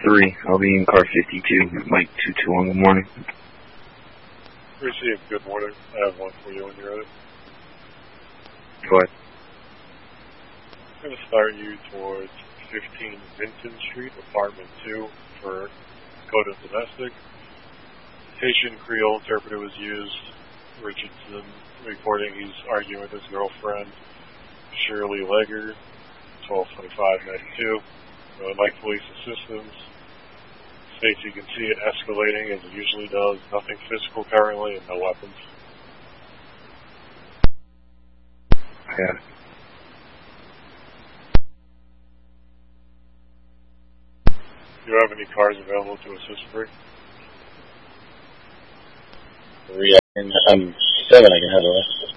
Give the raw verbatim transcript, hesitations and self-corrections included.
three. I'll be in car fifty-two, Mike two two one. Good morning. Received. Good morning. I have one for you when you're ready. Go ahead. I'm going to start you towards fifteen Vinton Street, apartment two, for code of domestic. Haitian Creole interpreter was used. Richardson reporting he's arguing with his girlfriend, Shirley Legger, twelve twenty-five ninety-two. Uh, like police assistance. States you can see it escalating as it usually does. Nothing physical currently and no weapons. Yeah. Do you have any cars available to assist free? Three, I'm seven, I can handle it.